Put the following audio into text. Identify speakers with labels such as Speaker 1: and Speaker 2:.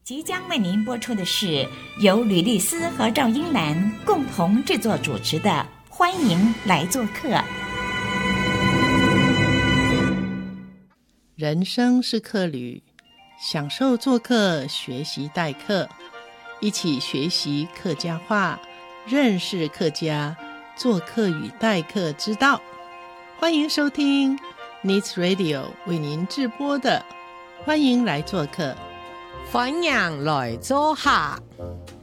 Speaker 1: 即将为您播出的是由吕丽丝和赵英男共同制作主持的《欢迎来做客》。
Speaker 2: 人生是客旅，享受做客，学习待客，一起学习客家话，认识客家，做客与待客之道。欢迎收听 Needs Radio 为您直播的《欢迎来做客》。
Speaker 3: 欢迎来做客。